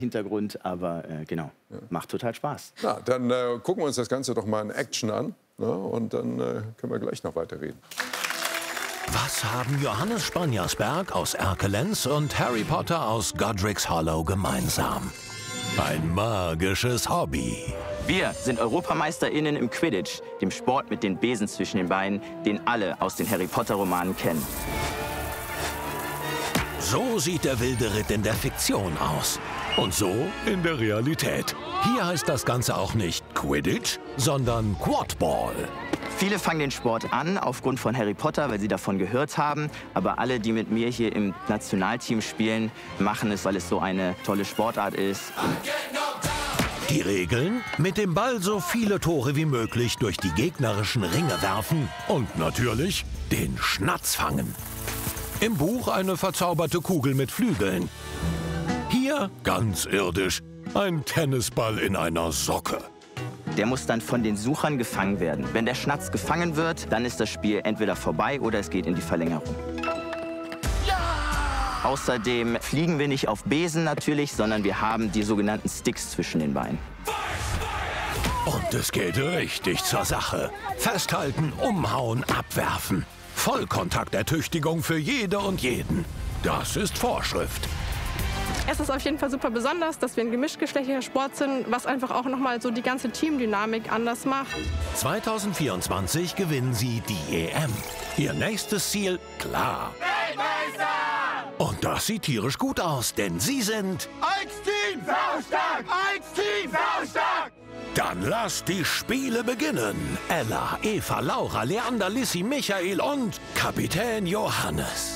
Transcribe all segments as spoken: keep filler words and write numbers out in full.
Hintergrund, aber äh, genau, ja. Macht total Spaß. Na, dann äh, gucken wir uns das Ganze doch mal in Action an, ne? Und dann äh, können wir gleich noch weiterreden. Was haben Johannes Spanjersberg aus Erkelenz und Harry Potter aus Godric's Hollow gemeinsam? Ein magisches Hobby. Wir sind EuropameisterInnen im Quidditch, dem Sport mit den Besen zwischen den Beinen, den alle aus den Harry Potter-Romanen kennen. So sieht der wilde Ritt in der Fiktion aus. Und so in der Realität. Hier heißt das Ganze auch nicht Quidditch, sondern Quadball. Viele fangen den Sport an aufgrund von Harry Potter, weil sie davon gehört haben. Aber alle, die mit mir hier im Nationalteam spielen, machen es, weil es so eine tolle Sportart ist. Die Regeln? Mit dem Ball so viele Tore wie möglich durch die gegnerischen Ringe werfen und natürlich den Schnatz fangen. Im Buch eine verzauberte Kugel mit Flügeln. Hier, ganz irdisch, ein Tennisball in einer Socke. Der muss dann von den Suchern gefangen werden. Wenn der Schnatz gefangen wird, dann ist das Spiel entweder vorbei oder es geht in die Verlängerung. Ja! Außerdem fliegen wir nicht auf Besen natürlich, sondern wir haben die sogenannten Sticks zwischen den Beinen. Und es geht richtig zur Sache. Festhalten, umhauen, abwerfen. Vollkontaktertüchtigung für jede und jeden. Das ist Vorschrift. Es ist auf jeden Fall super besonders, dass wir ein gemischtgeschlechtlicher Sport sind, was einfach auch noch mal so die ganze Teamdynamik anders macht. zweitausendvierundzwanzig gewinnen sie die E M. Ihr nächstes Ziel, klar. Weltmeister! Und das sieht tierisch gut aus, denn sie sind... Als Team saustark! Als Team saustark! Dann lasst die Spiele beginnen. Ella, Eva, Laura, Leander, Lissy, Michael und Kapitän Johannes.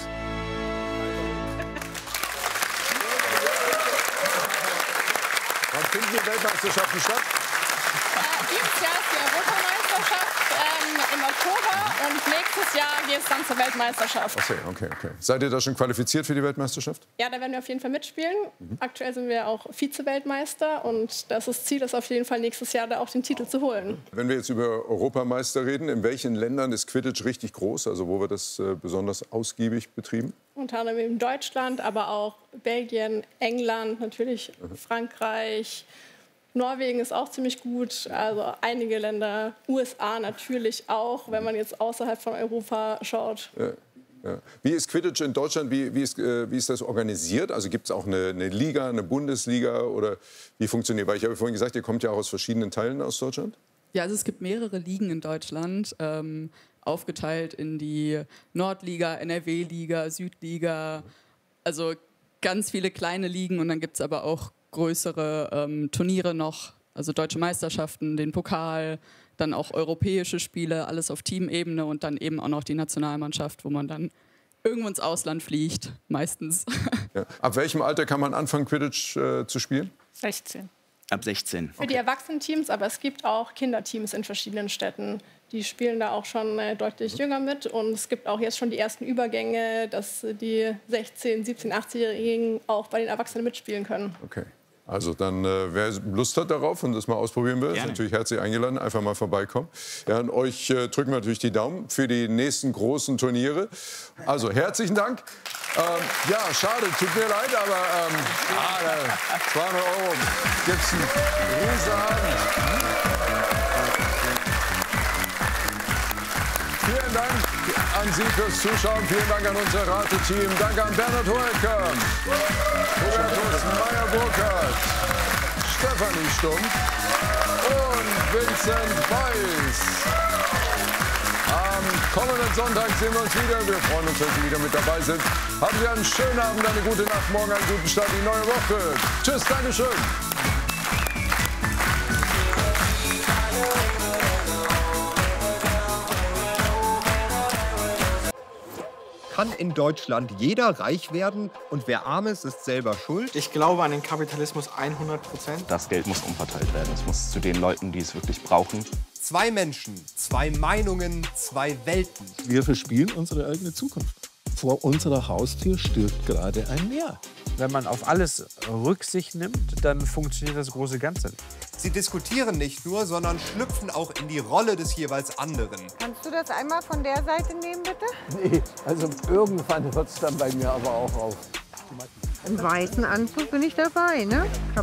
Wann finden die Weltmeisterschaften statt? Äh, dieses Jahr ist die Europameisterschaft ähm, im Oktober und nächstes Jahr geht es dann zur Weltmeisterschaft. Okay, okay, okay. Seid ihr da schon qualifiziert für die Weltmeisterschaft? Ja, da werden wir auf jeden Fall mitspielen. Mhm. Aktuell sind wir auch Vize-Weltmeister und das ist Ziel, ist auf jeden Fall nächstes Jahr da auch den Titel zu holen. Wenn wir jetzt über Europameister reden, in welchen Ländern ist Quidditch richtig groß? Also wo wird das äh, besonders ausgiebig betrieben? Unter anderem in Deutschland, aber auch Belgien, England, natürlich mhm. Frankreich. Norwegen ist auch ziemlich gut, also einige Länder, U S A natürlich auch, wenn man jetzt außerhalb von Europa schaut. Ja, ja. Wie ist Quidditch in Deutschland, wie, wie, ist, äh, wie ist das organisiert? Also gibt es auch eine, eine Liga, eine Bundesliga oder wie funktioniert? Weil ich habe vorhin gesagt, ihr kommt ja auch aus verschiedenen Teilen aus Deutschland. Ja, also es gibt mehrere Ligen in Deutschland, ähm, aufgeteilt in die Nordliga, N R W-Liga, Südliga, also ganz viele kleine Ligen und dann gibt es aber auch größere ähm, Turniere noch, also deutsche Meisterschaften, den Pokal, dann auch europäische Spiele, alles auf Teamebene und dann eben auch noch die Nationalmannschaft, wo man dann irgendwo ins Ausland fliegt, meistens. Ja. Ab welchem Alter kann man anfangen, Quidditch äh, zu spielen? sechzehn. Ab sechzehn. Für die Erwachsenenteams, aber es gibt auch Kinderteams in verschiedenen Städten. Die spielen da auch schon äh, deutlich mhm. jünger mit. Und es gibt auch jetzt schon die ersten Übergänge, dass die sechzehn-, siebzehn-, achtzehnjährigen auch bei den Erwachsenen mitspielen können. Okay. Also dann, äh, wer Lust hat darauf und das mal ausprobieren will, ist natürlich herzlich eingeladen, einfach mal vorbeikommen. Ja, und euch äh, drücken wir natürlich die Daumen für die nächsten großen Turniere. Also herzlichen Dank. Ähm, ja, schade, tut mir leid, aber ähm, ah, zweihundert Euro gibt's einen Riesenabend. Vielen Dank an Sie fürs Zuschauen. Vielen Dank an unser Rateteam. Danke an Bernhard Hoeker, Hubertus Meyer-Burkhardt, Stefanie Stumpf und Vincent Weiss. Am kommenden Sonntag sehen wir uns wieder. Wir freuen uns, wenn Sie wieder mit dabei sind. Haben Sie einen schönen Abend, eine gute Nacht, morgen einen guten Start in die neue Woche. Tschüss, Dankeschön. Kann in Deutschland jeder reich werden und wer arm ist, ist selber schuld? Ich glaube an den Kapitalismus hundert Prozent. Das Geld muss umverteilt werden. Es muss zu den Leuten, die es wirklich brauchen. Zwei Menschen, zwei Meinungen, zwei Welten. Wir verspielen unsere eigene Zukunft. Vor unserer Haustür stirbt gerade ein Meer. Wenn man auf alles Rücksicht nimmt, dann funktioniert das große Ganze nicht. Sie diskutieren nicht nur, sondern schlüpfen auch in die Rolle des jeweils anderen. Kannst du das einmal von der Seite nehmen, bitte? Nee, also irgendwann hört es dann bei mir aber auch auf. Im weißen Anzug bin ich dabei, ne?